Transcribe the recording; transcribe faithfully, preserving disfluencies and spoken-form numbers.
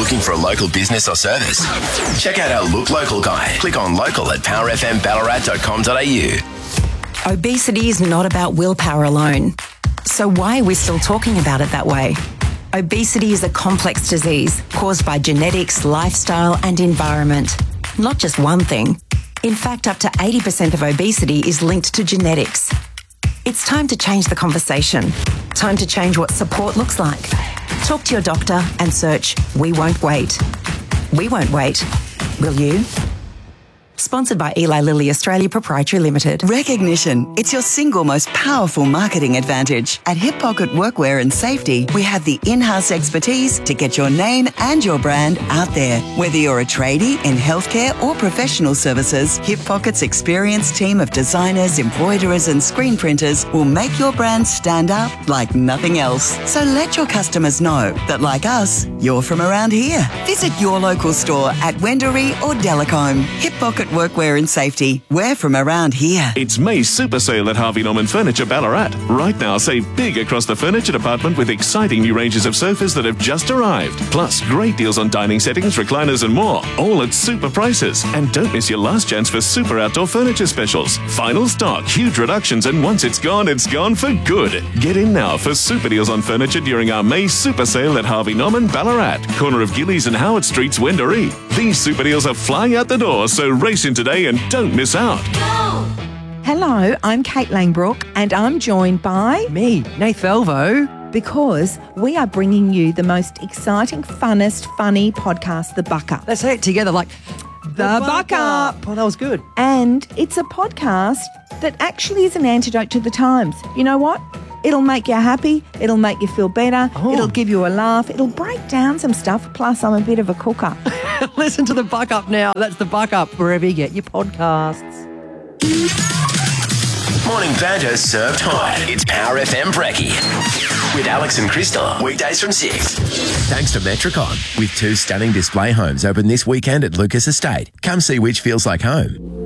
Looking for a local business or service? Check out our Look Local guide. Click on local at power f m ballarat dot com dot a u. Obesity is not about willpower alone. So why are we still talking about it that way? Obesity is a complex disease caused by genetics, lifestyle and environment. Not just one thing. In fact, up to eighty percent of obesity is linked to genetics. It's time to change the conversation. Time to change what support looks like. Talk to your doctor and search We Won't Wait. We won't wait. Will you? Sponsored by Eli Lilly Australia Proprietary Limited. Recognition. It's your single most powerful marketing advantage. At Hip Pocket Workwear and Safety, we have the in-house expertise to get your name and your brand out there. Whether you're a tradie in healthcare or professional services, Hip Pocket's experienced team of designers, embroiderers and screen printers will make your brand stand out like nothing else. So let your customers know that, like us, you're from around here. Visit your local store at Wendouree or Delacombe. Hip Pocket Workwear and Safety. We're from around here. It's May's Super Sale at Harvey Norman Furniture Ballarat. Right now, save big across the furniture department with exciting new ranges of sofas that have just arrived. Plus, great deals on dining settings, recliners and more. All at super prices. And don't miss your last chance for super outdoor furniture specials. Final stock, huge reductions, and once it's gone, it's gone for good. Get in now for super deals on furniture during our May Super Sale at Harvey Norman Ballarat. Corner of Gillies and Howard Streets, Wendouree. These super deals are flying out the door, so race in today and don't miss out. Hello, I'm Kate Langbrook and I'm joined by... Me, Nath Velvo. Because we are bringing you the most exciting, funnest, funny podcast, The Buck Up. Let's say it together like... The, the Buck, Buck Up. Up. Oh, that was good. And it's a podcast that actually is an antidote to the times. You know what? It'll make you happy. It'll make you feel better. Oh. It'll give you a laugh. It'll break down some stuff. Plus, I'm a bit of a cooker. Listen to The Buck Up now. That's The Buck Up wherever you get your podcasts. Morning banter served hot. It's Power F M Brekkie with Alex and Crystal. Weekdays from six. Thanks to Metricon. With two stunning display homes open this weekend at Lucas Estate. Come see which feels like home.